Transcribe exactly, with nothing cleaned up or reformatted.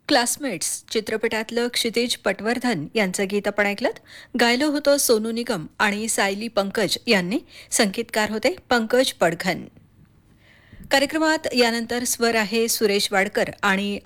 Classmates चित्रपटातलं क्षितिज पटवर्धन यांचं गीत आपण ऐकलं. गायलं होतं सोनू निगम आणि सायली पंकज यांनी. संगीतकार होते पंकज पडघन. कार्यक्रमात यानंतर स्वर आहे सुरेश वाडकर आणि